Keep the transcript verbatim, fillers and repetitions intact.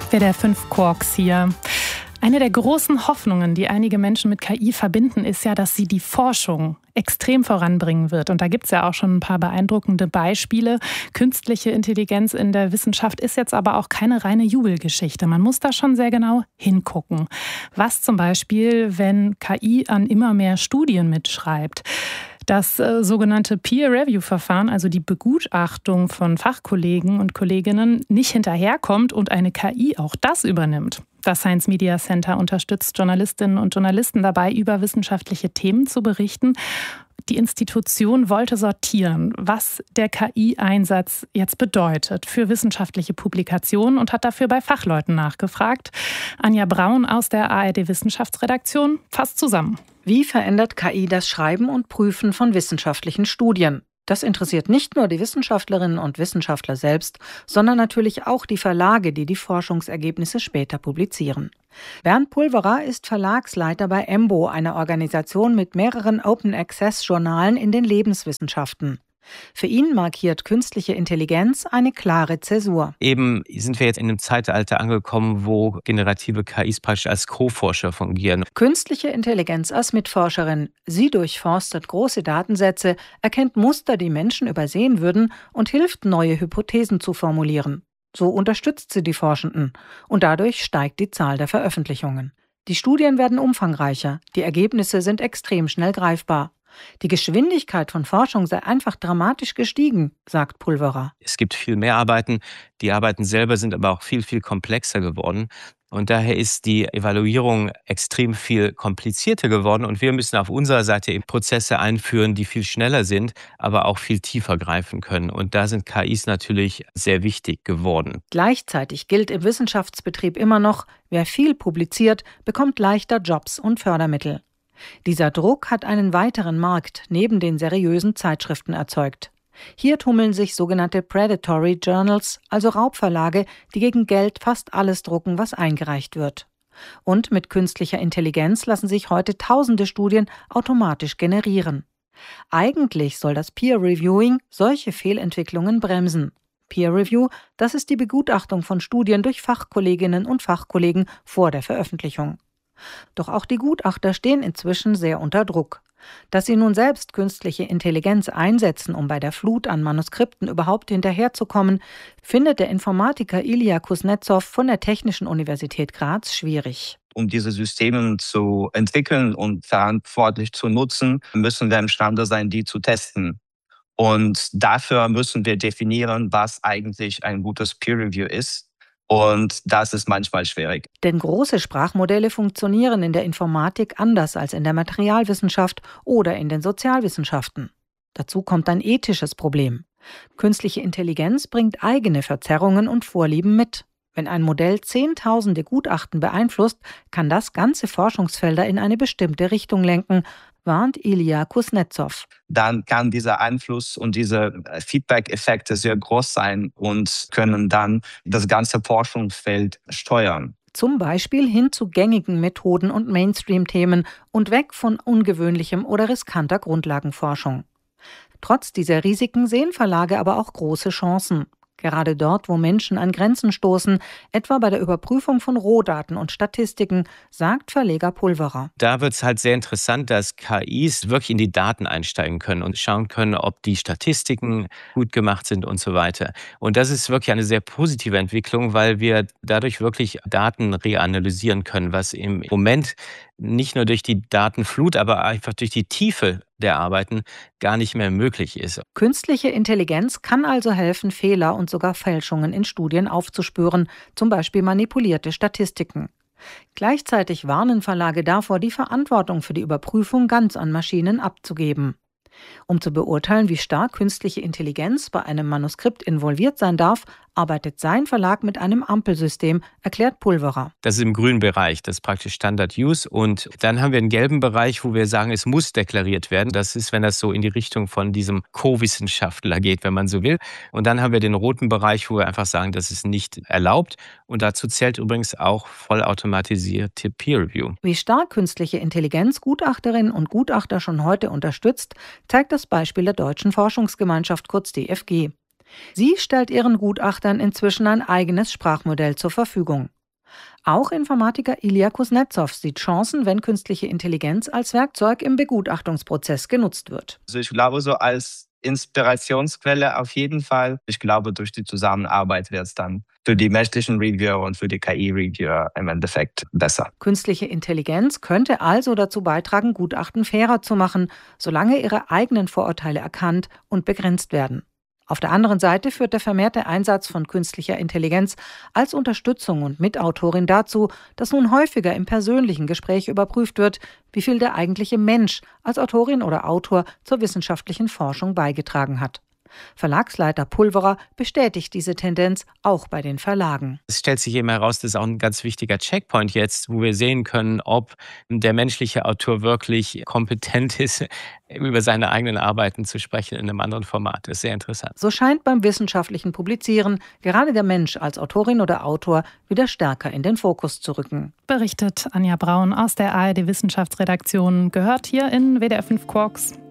W D R fünf Quarks hier. Eine der großen Hoffnungen, die einige Menschen mit K I verbinden, ist ja, dass sie die Forschung extrem voranbringen wird. Und da gibt es ja auch schon ein paar beeindruckende Beispiele. Künstliche Intelligenz in der Wissenschaft ist jetzt aber auch keine reine Jubelgeschichte. Man muss da schon sehr genau hingucken. Was zum Beispiel, wenn K I an immer mehr Studien mitschreibt? Das äh, sogenannte Peer-Review-Verfahren, also die Begutachtung von Fachkollegen und Kolleginnen, nicht hinterherkommt und eine K I auch das übernimmt. Das Science Media Center unterstützt Journalistinnen und Journalisten dabei, über wissenschaftliche Themen zu berichten. Die Institution wollte sortieren, was der K I-Einsatz jetzt bedeutet für wissenschaftliche Publikationen und hat dafür bei Fachleuten nachgefragt. Anja Braun aus der A R D-Wissenschaftsredaktion fasst zusammen. Wie verändert K I das Schreiben und Prüfen von wissenschaftlichen Studien? Das interessiert nicht nur die Wissenschaftlerinnen und Wissenschaftler selbst, sondern natürlich auch die Verlage, die die Forschungsergebnisse später publizieren. Bernd Pulverer ist Verlagsleiter bei EMBO, einer Organisation mit mehreren Open-Access-Journalen in den Lebenswissenschaften. Für ihn markiert künstliche Intelligenz eine klare Zäsur. Eben sind wir jetzt in einem Zeitalter angekommen, wo generative K Is praktisch als Co-Forscher fungieren. Künstliche Intelligenz als Mitforscherin. Sie durchforstet große Datensätze, erkennt Muster, die Menschen übersehen würden und hilft, neue Hypothesen zu formulieren. So unterstützt sie die Forschenden. Und dadurch steigt die Zahl der Veröffentlichungen. Die Studien werden umfangreicher. Die Ergebnisse sind extrem schnell greifbar. Die Geschwindigkeit von Forschung sei einfach dramatisch gestiegen, sagt Pulverer. Es gibt viel mehr Arbeiten. Die Arbeiten selber sind aber auch viel, viel komplexer geworden. Und daher ist die Evaluierung extrem viel komplizierter geworden. Und wir müssen auf unserer Seite eben Prozesse einführen, die viel schneller sind, aber auch viel tiefer greifen können. Und da sind K Is natürlich sehr wichtig geworden. Gleichzeitig gilt im Wissenschaftsbetrieb immer noch, wer viel publiziert, bekommt leichter Jobs und Fördermittel. Dieser Druck hat einen weiteren Markt neben den seriösen Zeitschriften erzeugt. Hier tummeln sich sogenannte Predatory Journals, also Raubverlage, die gegen Geld fast alles drucken, was eingereicht wird. Und mit künstlicher Intelligenz lassen sich heute tausende Studien automatisch generieren. Eigentlich soll das Peer Reviewing solche Fehlentwicklungen bremsen. Peer Review, das ist die Begutachtung von Studien durch Fachkolleginnen und Fachkollegen vor der Veröffentlichung. Doch auch die Gutachter stehen inzwischen sehr unter Druck. Dass sie nun selbst künstliche Intelligenz einsetzen, um bei der Flut an Manuskripten überhaupt hinterherzukommen, findet der Informatiker Ilya Kuznetsov von der Technischen Universität Graz schwierig. Um diese Systeme zu entwickeln und verantwortlich zu nutzen, müssen wir imstande sein, die zu testen. Und dafür müssen wir definieren, was eigentlich ein gutes Peer Review ist. Und das ist manchmal schwierig. Denn große Sprachmodelle funktionieren in der Informatik anders als in der Materialwissenschaft oder in den Sozialwissenschaften. Dazu kommt ein ethisches Problem. Künstliche Intelligenz bringt eigene Verzerrungen und Vorlieben mit. Wenn ein Modell Zehntausende Gutachten beeinflusst, kann das ganze Forschungsfelder in eine bestimmte Richtung lenken, warnt Ilya Kuznetsov. Dann kann dieser Einfluss und diese Feedback-Effekte sehr groß sein und können dann das ganze Forschungsfeld steuern. Zum Beispiel hin zu gängigen Methoden und Mainstream-Themen und weg von ungewöhnlichem oder riskanter Grundlagenforschung. Trotz dieser Risiken sehen Verlage aber auch große Chancen. Gerade dort, wo Menschen an Grenzen stoßen, etwa bei der Überprüfung von Rohdaten und Statistiken, sagt Verleger Pulverer. Da wird es halt sehr interessant, dass K Is wirklich in die Daten einsteigen können und schauen können, ob die Statistiken gut gemacht sind und so weiter. Und das ist wirklich eine sehr positive Entwicklung, weil wir dadurch wirklich Daten reanalysieren können, was im Moment nicht nur durch die Datenflut, aber einfach durch die Tiefe der Arbeiten gar nicht mehr möglich ist. Künstliche Intelligenz kann also helfen, Fehler und sogar Fälschungen in Studien aufzuspüren, zum Beispiel manipulierte Statistiken. Gleichzeitig warnen Verlage davor, die Verantwortung für die Überprüfung ganz an Maschinen abzugeben. Um zu beurteilen, wie stark künstliche Intelligenz bei einem Manuskript involviert sein darf, arbeitet sein Verlag mit einem Ampelsystem, erklärt Pulverer. Das ist im grünen Bereich, das ist praktisch Standard Use. Und dann haben wir einen gelben Bereich, wo wir sagen, es muss deklariert werden. Das ist, wenn das so in die Richtung von diesem Co-Wissenschaftler geht, wenn man so will. Und dann haben wir den roten Bereich, wo wir einfach sagen, das ist nicht erlaubt. Und dazu zählt übrigens auch vollautomatisierte Peer Review. Wie stark künstliche Intelligenz Gutachterinnen und Gutachter schon heute unterstützt, zeigt das Beispiel der Deutschen Forschungsgemeinschaft, kurz D F G. Sie stellt ihren Gutachtern inzwischen ein eigenes Sprachmodell zur Verfügung. Auch Informatiker Ilya Kuznetsov sieht Chancen, wenn künstliche Intelligenz als Werkzeug im Begutachtungsprozess genutzt wird. Also ich glaube, so als Inspirationsquelle auf jeden Fall. Ich glaube, durch die Zusammenarbeit wird es dann für die menschlichen Reviewer und für die K I-Reviewer im Endeffekt besser. Künstliche Intelligenz könnte also dazu beitragen, Gutachten fairer zu machen, solange ihre eigenen Vorurteile erkannt und begrenzt werden. Auf der anderen Seite führt der vermehrte Einsatz von künstlicher Intelligenz als Unterstützung und Mitautorin dazu, dass nun häufiger im persönlichen Gespräch überprüft wird, wie viel der eigentliche Mensch als Autorin oder Autor zur wissenschaftlichen Forschung beigetragen hat. Verlagsleiter Pulverer bestätigt diese Tendenz auch bei den Verlagen. Es stellt sich eben heraus, das ist auch ein ganz wichtiger Checkpoint jetzt, wo wir sehen können, ob der menschliche Autor wirklich kompetent ist, über seine eigenen Arbeiten zu sprechen in einem anderen Format. Das ist sehr interessant. So scheint beim wissenschaftlichen Publizieren gerade der Mensch als Autorin oder Autor wieder stärker in den Fokus zu rücken. Berichtet Anja Braun aus der A R D-Wissenschaftsredaktion, gehört hier in W D R fünf Quarks.